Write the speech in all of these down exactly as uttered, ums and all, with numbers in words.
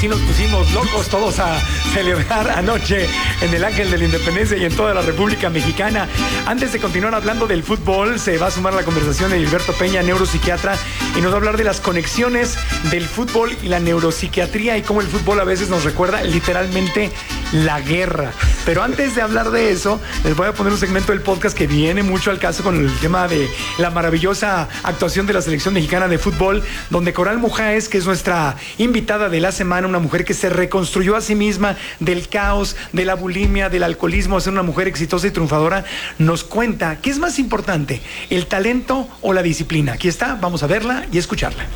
así nos pusimos locos todos a celebrar anoche en el Ángel de la Independencia y en toda la República Mexicana. Antes de continuar hablando del fútbol, se va a sumar a la conversación Edilberto Peña, neuropsiquiatra, y nos va a hablar de las conexiones del fútbol y la neuropsiquiatría y cómo el fútbol a veces nos recuerda literalmente la guerra. Pero antes de hablar de eso, les voy a poner un segmento del podcast que viene mucho al caso con el tema de la maravillosa actuación de la selección mexicana de fútbol, donde Coral Mujáez, que es nuestra invitada de la semana, una mujer que se reconstruyó a sí misma del caos, de la bulimia, del alcoholismo, a ser una mujer exitosa y triunfadora, nos cuenta qué es más importante, el talento o la disciplina. Aquí está, vamos a verla y escucharla.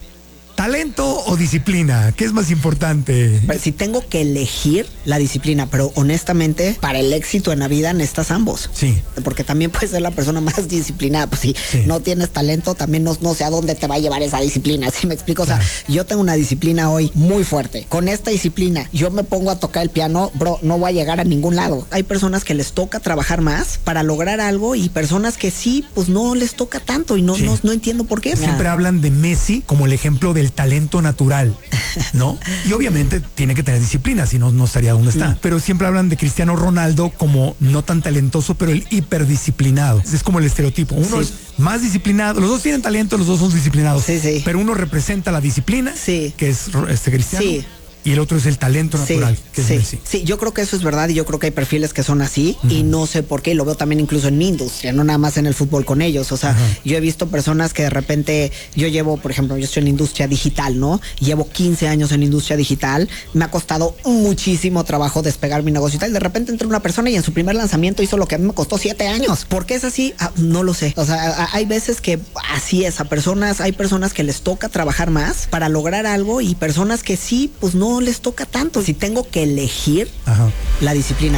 ¿Talento o disciplina? ¿Qué es más importante? Si tengo que elegir, la disciplina, pero honestamente, para el éxito en la vida necesitas ambos. Sí. Porque también puedes ser la persona más disciplinada. Pues si sí. no tienes talento, también no, no sé a dónde te va a llevar esa disciplina. ¿Sí me explico? Claro. O sea, yo tengo una disciplina hoy muy fuerte. Con esta disciplina, yo me pongo a tocar el piano, bro, no voy a llegar a ningún lado. Hay personas que les toca trabajar más para lograr algo y personas que sí, pues no les toca tanto y no, sí. no, no entiendo por qué. Siempre nah. hablan de Messi como el ejemplo del talento natural, ¿no? Y obviamente tiene que tener disciplina, si no, no estaría donde está. Mm. Pero siempre hablan de Cristiano Ronaldo como no tan talentoso, pero el hiperdisciplinado. Es como el estereotipo. Uno sí. es más disciplinado, los dos tienen talento, los dos son disciplinados. Sí, sí. Pero uno representa la disciplina, sí. que es este Cristiano. Sí. Y el otro es el talento natural, sí, que es sí, Messi. Sí, yo creo que eso es verdad y yo creo que hay perfiles que son así uh-huh. y no sé por qué, y lo veo también incluso en mi industria, no nada más en el fútbol con ellos. O sea, uh-huh. yo he visto personas que de repente, yo llevo, por ejemplo, yo estoy en industria digital, ¿no? Llevo quince años en industria digital, me ha costado muchísimo trabajo despegar mi negocio y tal. De repente entra una persona y en su primer lanzamiento hizo lo que a mí me costó siete años. ¿Por qué es así? Ah, no lo sé. O sea, hay veces que así es, a personas, hay personas que les toca trabajar más para lograr algo y personas que sí, pues no les toca tanto. Si tengo que elegir, Ajá. la disciplina.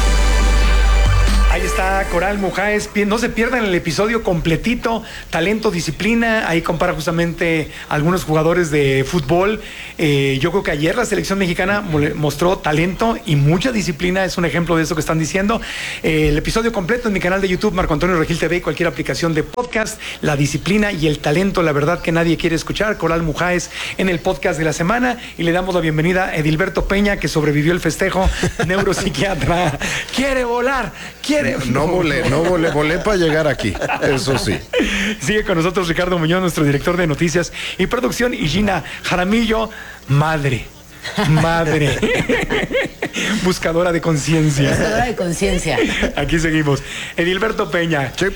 Ahí está Coral Mujáez, no se pierdan el episodio completito, talento, disciplina, ahí compara justamente algunos jugadores de fútbol. Eh, yo creo que ayer la selección mexicana mostró talento y mucha disciplina, es un ejemplo de eso que están diciendo. Eh, el episodio completo en mi canal de YouTube, Marco Antonio Regil T V, cualquier aplicación de podcast, la disciplina y el talento, la verdad que nadie quiere escuchar. Coral Mujáez en el podcast de la semana, y le damos la bienvenida a Edilberto Peña, que sobrevivió el festejo, neuropsiquiatra. Quiere volar, quiere... No volé, no volé, volé para llegar aquí, eso sí. Sigue con nosotros Ricardo Muñoz, nuestro director de noticias y producción, y Gina Jaramillo, madre, madre, buscadora de conciencia. Buscadora de conciencia. Aquí seguimos. Edilberto Peña, sí.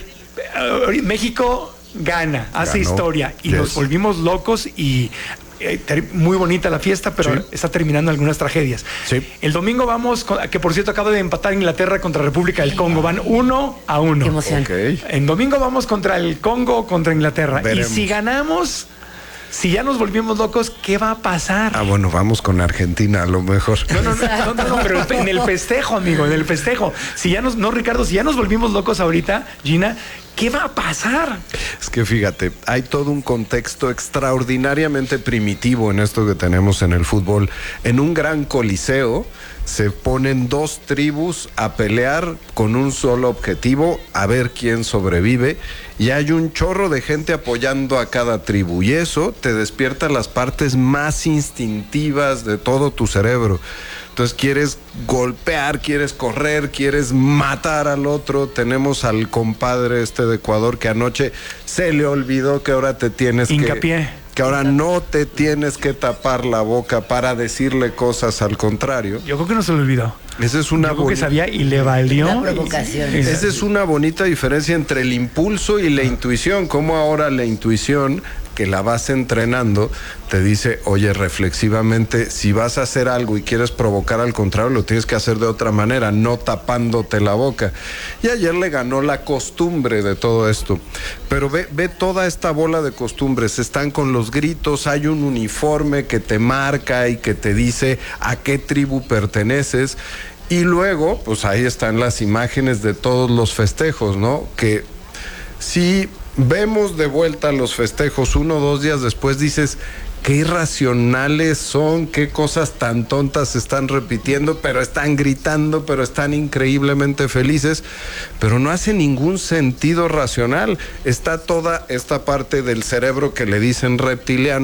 México gana, hace Ganó. historia y yes. nos volvimos locos y... muy bonita la fiesta, pero sí. está terminando algunas tragedias. Sí. El domingo vamos, con, que por cierto acaba de empatar Inglaterra contra República del Congo, van uno a uno. Qué emoción. Okay. En domingo vamos contra el Congo, contra Inglaterra. Veremos. Y si ganamos, si ya nos volvimos locos, ¿qué va a pasar? Ah, bueno, vamos con Argentina a lo mejor. No, no, no, no, no, no, pero en el festejo, amigo, en el festejo. Si ya nos, no, Ricardo, si ya nos volvimos locos ahorita, Gina, ¿qué va a pasar? Es que fíjate, hay todo un contexto extraordinariamente primitivo en esto que tenemos en el fútbol. En un gran coliseo se ponen dos tribus a pelear con un solo objetivo, a ver quién sobrevive, y hay un chorro de gente apoyando a cada tribu, y eso te despierta las partes más instintivas de todo tu cerebro. Entonces quieres golpear, quieres correr, quieres matar al otro. Tenemos al compadre este de Ecuador que anoche se le olvidó que ahora te tienes Hincapié. que... que ahora no te tienes que tapar la boca para decirle cosas al contrario. Yo creo que no se le olvidó. Esa es una Yo creo que sabía y le valió. La provocación. Y- Esa es una bonita diferencia entre el impulso y la intuición. Como ahora la intuición, que la vas entrenando, te dice, oye, reflexivamente, si vas a hacer algo y quieres provocar al contrario, lo tienes que hacer de otra manera, no tapándote la boca. Y ayer le ganó la costumbre de todo esto. Pero ve, ve toda esta bola de costumbres, están con los gritos, hay un uniforme que te marca y que te dice a qué tribu perteneces. Y luego, pues ahí están las imágenes de todos los festejos, ¿no? Que si vemos de vuelta los festejos uno o dos días después, dices, qué irracionales son, qué cosas tan tontas se están repitiendo, pero están gritando, pero están increíblemente felices, pero no hace ningún sentido racional. Está toda esta parte del cerebro que le dicen reptiliano,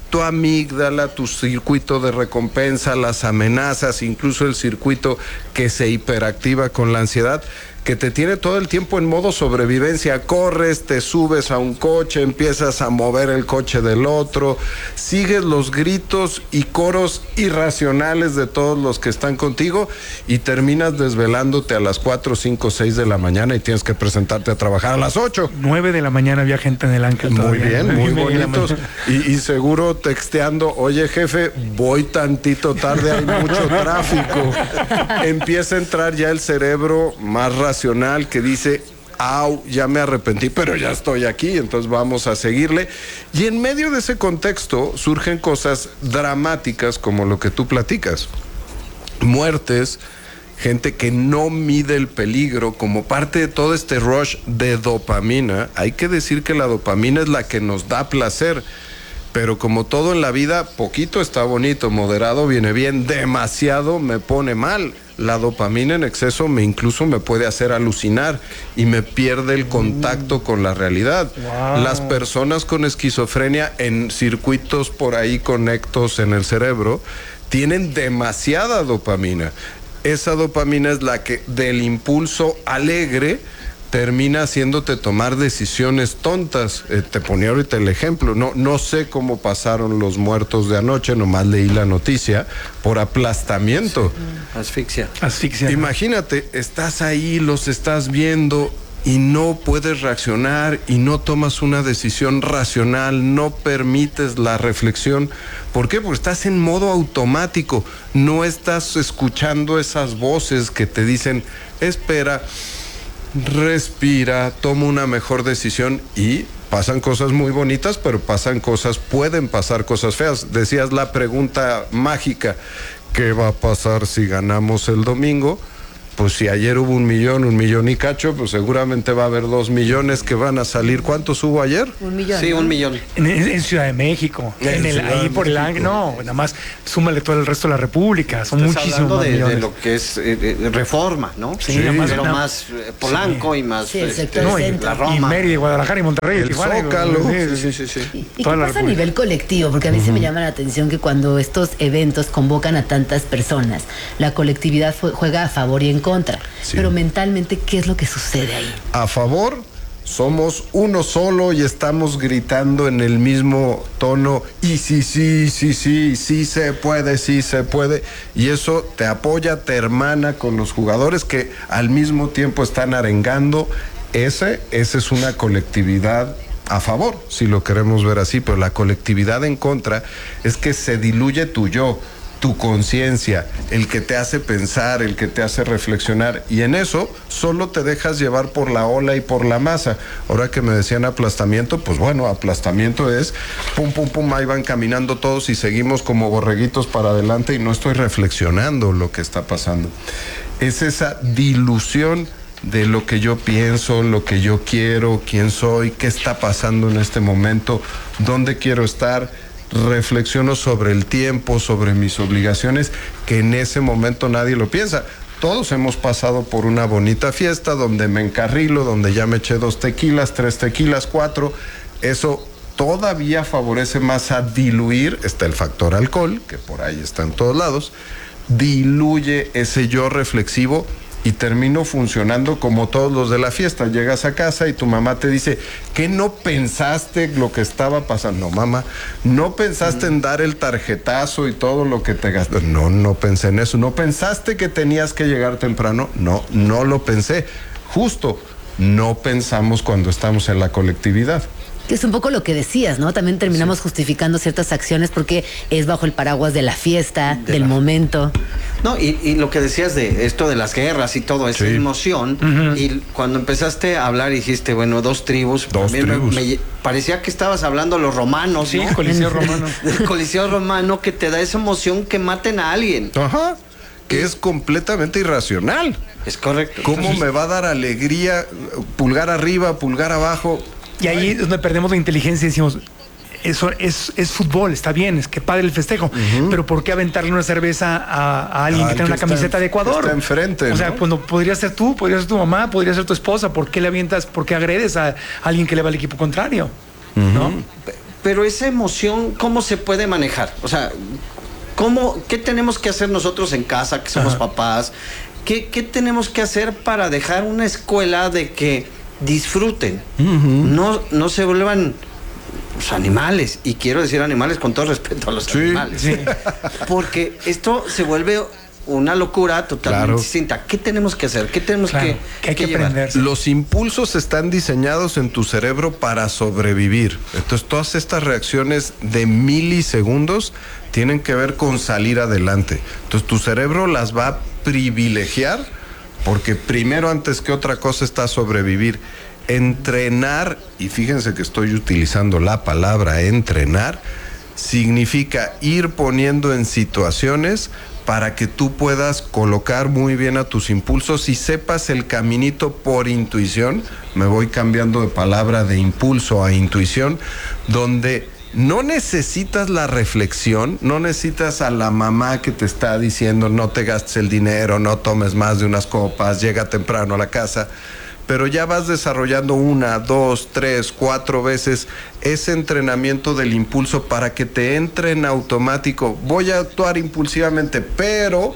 tu amígdala, tu circuito de recompensa, las amenazas, incluso el circuito que se hiperactiva con la ansiedad, que te tiene todo el tiempo en modo sobrevivencia. Corres, te subes a un coche, empiezas a mover el coche del otro, sigues los gritos y coros irracionales de todos los que están contigo y terminas desvelándote a las cuatro, cinco, seis de la mañana y tienes que presentarte a trabajar a las ocho. nueve de la mañana había gente en el Ángel Muy todavía. bien, muy Nueve de la bonitos. Y, y seguro texteando, oye jefe, voy tantito tarde, hay mucho tráfico. Empieza a entrar ya el cerebro más racional que dice, au, ya me arrepentí, pero ya estoy aquí, entonces vamos a seguirle. Y en medio de ese contexto surgen cosas dramáticas como lo que tú platicas. Muertes, gente que no mide el peligro como parte de todo este rush de dopamina. Hay que decir que la dopamina es la que nos da placer, pero como todo en la vida, poquito está bonito, moderado viene bien, demasiado me pone mal. La dopamina en exceso me incluso me puede hacer alucinar y me pierde el contacto con la realidad. Wow. Las personas con esquizofrenia en circuitos por ahí conectos en el cerebro tienen demasiada dopamina. Esa dopamina es la que del impulso alegre termina haciéndote tomar decisiones tontas. Eh, te ponía ahorita el ejemplo, no, no sé cómo pasaron los muertos de anoche, nomás leí la noticia, por aplastamiento. Sí. Asfixia. Asfixia. Imagínate, estás ahí, los estás viendo y no puedes reaccionar y no tomas una decisión racional, no permites la reflexión. ¿Por qué? Porque estás en modo automático, no estás escuchando esas voces que te dicen, espera, respira, toma una mejor decisión y pasan cosas muy bonitas, pero pasan cosas, pueden pasar cosas feas. Decías la pregunta mágica, ¿qué va a pasar si ganamos el domingo? Pues si ayer hubo un millón, un millón y cacho, pues seguramente va a haber dos millones que van a salir. ¿Cuántos hubo ayer? Un millón. Sí, ¿no? un millón. En, en Ciudad de México, En en el, Ciudad ahí de por el México. Ángel, no, nada más súmale todo el resto de la República, son Estás muchísimos hablando más de, de millones. lo que es eh, eh, Reforma, ¿no? Sí, nada más, pero nada- más eh, Polanco y más Sí, el este, sector No, y, centro. la y Roma. Mérida, y Guadalajara y Monterrey, y El Tijuana, y- Zócalo. sí, Sí, sí, sí. ¿Y, y Toda qué la pasa a República. nivel colectivo? Porque a mí se me llama la atención que cuando estos eventos convocan a tantas personas, la colectividad fue- juega a favor y en contra. Sí. Pero mentalmente, ¿qué es lo que sucede ahí? A favor, somos uno solo y estamos gritando en el mismo tono y sí, sí, sí, sí, sí se puede, sí se puede. Y eso te apoya, te hermana con los jugadores que al mismo tiempo están arengando. Ese, esa es una colectividad a favor, si lo queremos ver así, pero la colectividad en contra es que se diluye tu yo, tu conciencia, el que te hace pensar, el que te hace reflexionar, y en eso solo te dejas llevar por la ola y por la masa. Ahora que me decían aplastamiento, pues bueno, aplastamiento es pum, pum, pum, ahí van caminando todos y seguimos como borreguitos para adelante y no estoy reflexionando lo que está pasando. Es esa dilución de lo que yo pienso, lo que yo quiero, quién soy, qué está pasando en este momento, dónde quiero estar. Reflexiono sobre el tiempo, sobre mis obligaciones, que en ese momento nadie lo piensa. Todos hemos pasado por una bonita fiesta donde me encarrilo, donde ya me eché dos tequilas, tres tequilas, cuatro. Eso todavía favorece más a diluir, está el factor alcohol, que por ahí está en todos lados, diluye ese yo reflexivo y termino funcionando como todos los de la fiesta. Llegas a casa y tu mamá te dice, ¿qué no pensaste lo que estaba pasando? No, mamá, ¿no pensaste en dar el tarjetazo y todo lo que te gastaste? No, no pensé en eso. ¿No pensaste que tenías que llegar temprano? No, no lo pensé. Justo, no pensamos cuando estamos en la colectividad. Que es un poco lo que decías, ¿no? También terminamos justificando ciertas acciones porque es bajo el paraguas de la fiesta, De del la- momento. No, y, y lo que decías de esto de las guerras y todo, esa Sí. emoción, y cuando empezaste a hablar dijiste, bueno, dos tribus, Dos también me- tribus. me- parecía que estabas hablando de los romanos, Sí, ¿no? Coliseo Romano. Del Coliseo Romano, que te da esa emoción que maten a alguien. Ajá. Que es completamente irracional. Es correcto. ¿Cómo me va a dar alegría? Pulgar arriba, pulgar abajo. Y ahí es donde perdemos la inteligencia y decimos, eso es, es fútbol, está bien, es que padre el festejo, pero ¿por qué aventarle una cerveza a, a alguien Al que tiene que una está camiseta en- de Ecuador? que está enfrente, O sea, ¿no? cuando podría ser tú, podría ser tu mamá, podría ser tu esposa, ¿por qué le avientas, por qué agredes a alguien que le va al equipo contrario? ¿No? pero esa emoción, ¿cómo se puede manejar? O sea, ¿cómo, ¿qué tenemos que hacer nosotros en casa, que somos Ajá. papás? ¿Qué, ¿Qué tenemos que hacer para dejar una escuela de que disfruten? Uh-huh. No, no se vuelvan pues, animales. Y quiero decir animales con todo respeto a los sí, animales. Sí. Porque esto se vuelve una locura totalmente claro. distinta. ¿Qué tenemos que hacer? ¿Qué tenemos claro. que, que, hay que, que aprender? Los impulsos están diseñados en tu cerebro para sobrevivir. Entonces, todas estas reacciones de milisegundos tienen que ver con salir adelante. Entonces, tu cerebro las va a privilegiar porque primero, antes que otra cosa, está sobrevivir. Entrenar, y fíjense que estoy utilizando la palabra entrenar, significa ir poniendo en situaciones para que tú puedas colocar muy bien a tus impulsos y sepas el caminito por intuición. Me voy cambiando de palabra de impulso a intuición, donde no necesitas la reflexión, no necesitas a la mamá que te está diciendo no te gastes el dinero, no tomes más de unas copas, llega temprano a la casa. Pero ya vas desarrollando una, dos, tres, cuatro veces ese entrenamiento del impulso para que te entre en automático. Voy a actuar impulsivamente, pero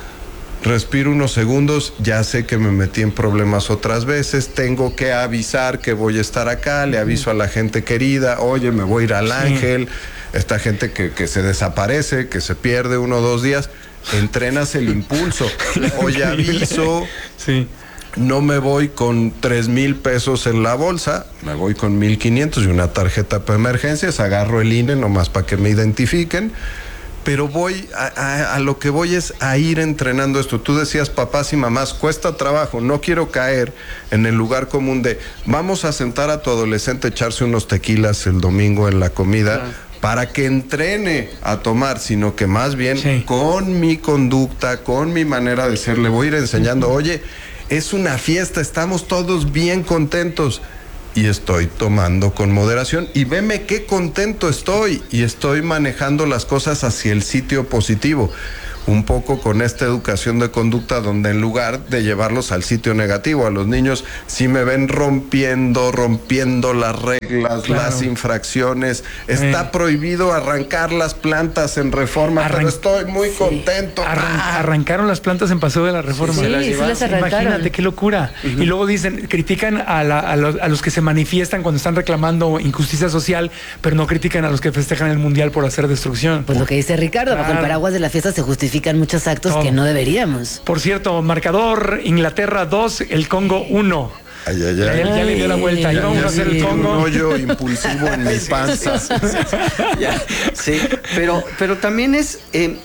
respiro unos segundos, ya sé que me metí en problemas otras veces, tengo que avisar que voy a estar acá, le aviso a la gente querida, oye, me voy a ir al Ángel, esta gente que, que se desaparece, que se pierde uno o dos días, entrenas el impulso, oye, aviso. Sí. No me voy con tres mil pesos en la bolsa, me voy con mil quinientos y una tarjeta para emergencias, agarro el I N E nomás para que me identifiquen, pero voy a, a, a lo que voy es a ir entrenando esto. Tú decías, papás y mamás, cuesta trabajo, no quiero caer en el lugar común de vamos a sentar a tu adolescente a echarse unos tequilas el domingo en la comida, claro, para que entrene a tomar, sino que más bien sí, con mi conducta, con mi manera de ser, le voy a ir enseñando, oye, es una fiesta, estamos todos bien contentos y estoy tomando con moderación y veme qué contento estoy y estoy manejando las cosas hacia el sitio positivo. Un poco con esta educación de conducta donde en lugar de llevarlos al sitio negativo, a los niños si me ven rompiendo, rompiendo las reglas, claro, las infracciones, está eh. prohibido arrancar las plantas en Reforma, Arran- pero estoy muy sí. contento. Arran- ah. Arrancaron las plantas en Paseo de la Reforma. Sí, sí, las sí las arrancaron. Imagínate qué locura. Uh-huh. Y luego dicen, critican a, la, a, los, a los que se manifiestan cuando están reclamando injusticia social, pero no critican a los que festejan el Mundial por hacer destrucción. Pues lo que dice Ricardo, claro, bajo el paraguas de la fiesta se justifica muchos actos Todo. que no deberíamos. Por cierto, marcador Inglaterra dos, el Congo uno. Ay, ay, ay. Ya, ya le dio la vuelta. Ya, vamos ya, a hacer el Congo. Un hoyo impulsivo en mi panza. Sí, sí, sí. Ya, sí, pero, pero también es eh,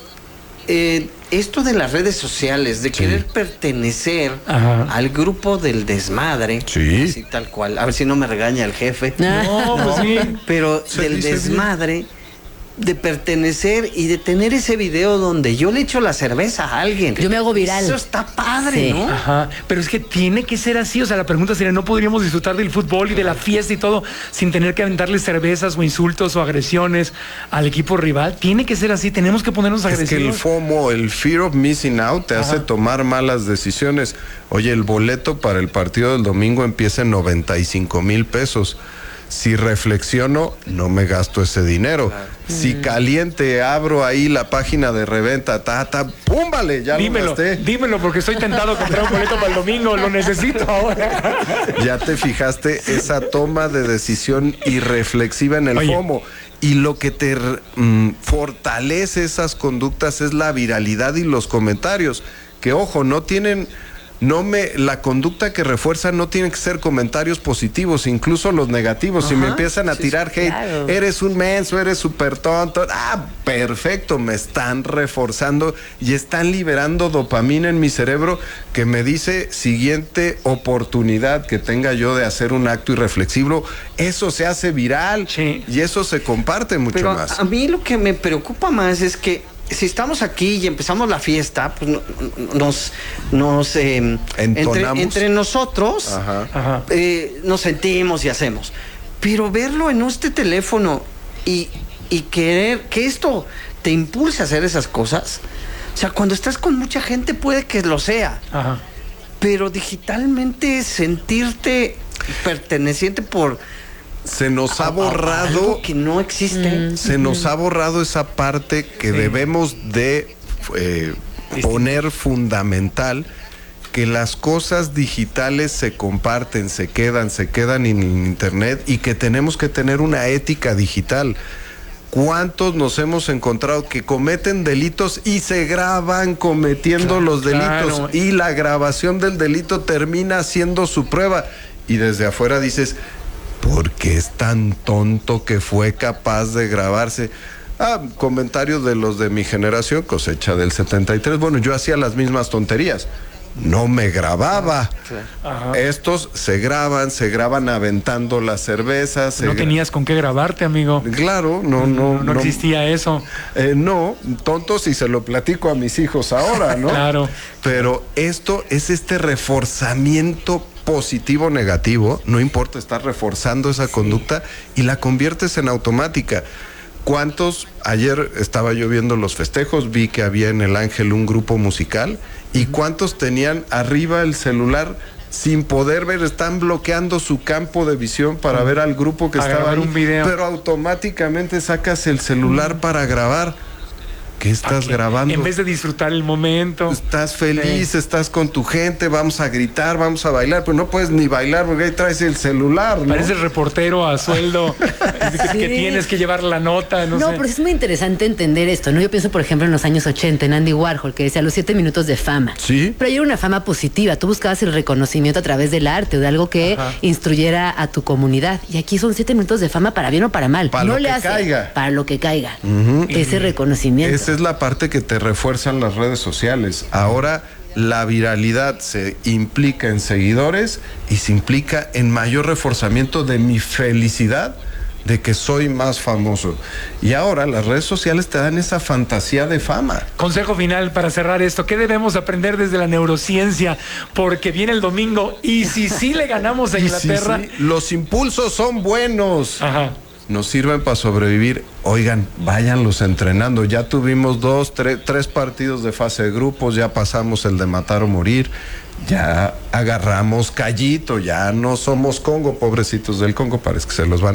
eh, esto de las redes sociales, de sí. querer pertenecer Ajá. al grupo del desmadre, sí. así tal cual. A ver si no me regaña el jefe. No, no, pues sí. Pero se del desmadre. Bien. De pertenecer y de tener ese video donde yo le echo la cerveza a alguien. Yo me hago viral. Eso está padre, sí. ¿no? Ajá. Pero es que tiene que ser así. O sea, la pregunta sería, ¿no podríamos disfrutar del fútbol y de la fiesta y todo sin tener que aventarle cervezas o insultos o agresiones al equipo rival? Tiene que ser así. Tenemos que ponernos agresivos. Es que el FOMO, el fear of missing out, te Ajá. hace tomar malas decisiones. Oye, el boleto para el partido del domingo empieza en noventa y cinco mil pesos. Si reflexiono, no me gasto ese dinero. Claro. Si caliente, abro ahí la página de reventa, ta, ta, púmbale, ya dímelo, lo gasté. Dímelo, porque estoy tentado a comprar un boleto para el domingo, lo necesito ahora. Ya te fijaste esa toma de decisión irreflexiva en el Oye. FOMO. Y lo que te mm, fortalece esas conductas es la viralidad y los comentarios, que ojo, no tienen... No me, la conducta que refuerza no tiene que ser comentarios positivos, incluso los negativos. Ajá, si me empiezan a sí, tirar hate, claro. eres un menso, eres súper tonto. Ah, perfecto, me están reforzando y están liberando dopamina en mi cerebro que me dice siguiente oportunidad que tenga yo de hacer un acto irreflexivo. Eso se hace viral sí. y eso se comparte mucho Pero más. A mí lo que me preocupa más es que si estamos aquí y empezamos la fiesta, pues nos, nos eh, entre, entre nosotros Ajá. Ajá. Eh, nos sentimos y hacemos. Pero verlo en este teléfono y, y querer que esto te impulse a hacer esas cosas. O sea, cuando estás con mucha gente puede que lo sea. Ajá. Pero digitalmente sentirte perteneciente por... se nos ha A- a- borrado, algo que no existe. se nos ha borrado esa parte que Sí. debemos de eh, poner fundamental, que las cosas digitales se comparten, se quedan, se quedan en internet y que tenemos que tener una ética digital. ¿Cuántos nos hemos encontrado que cometen delitos y se graban cometiendo los delitos claro. y la grabación del delito termina siendo su prueba? Y desde afuera dices, ¿por qué es tan tonto que fue capaz de grabarse? Ah, comentarios de los de mi generación, cosecha del setenta y tres. Bueno, yo hacía las mismas tonterías. No me grababa. Ajá. Estos se graban, se graban aventando las cervezas. No se gra- tenías con qué grabarte, amigo. Claro, no, no, No, no existía eso. eh, no, tontos y se lo platico a mis hijos ahora, ¿no? Claro. Pero esto es este reforzamiento positivo negativo, no importa, estás reforzando esa conducta y la conviertes en automática. ¿Cuántos? Ayer estaba yo viendo los festejos, vi que había en el Ángel un grupo musical y cuántos tenían arriba el celular sin poder ver, están bloqueando su campo de visión para ver al grupo que A estaba grabar ahí, un video. pero automáticamente sacas el celular para grabar. ¿Qué estás Que grabando? En vez de disfrutar el momento. Estás feliz, Sí. estás con tu gente, vamos a gritar, vamos a bailar, pero no puedes ni bailar porque ahí traes el celular, ¿no? Pareces reportero a sueldo, que, Sí. que tienes que llevar la nota, no, No, sé. pero es muy interesante entender esto, ¿no? Yo pienso, por ejemplo, en los años ochenta, en Andy Warhol, que decía los siete minutos de fama. Sí. Pero ahí era una fama positiva. Tú buscabas el reconocimiento a través del arte o de algo que Ajá. instruyera a tu comunidad. Y aquí son siete minutos de fama para bien o para mal. Para no lo le que hace caiga. para lo que caiga. Ese reconocimiento. Esa es la parte que te refuerzan las redes sociales. Ahora la viralidad se implica en seguidores y se implica en mayor reforzamiento de mi felicidad de que soy más famoso. Y ahora las redes sociales te dan esa fantasía de fama. Consejo final para cerrar esto. ¿Qué debemos aprender desde la neurociencia? Porque viene el domingo y si sí le ganamos a Y sí, Inglaterra. sí, los impulsos son buenos. Ajá. Nos sirven para sobrevivir. Oigan, váyanlos entrenando. Ya tuvimos dos, tres, tres partidos de fase de grupos, ya pasamos el de matar o morir, ya agarramos callito, ya no somos Congo, pobrecitos del Congo, parece que se los van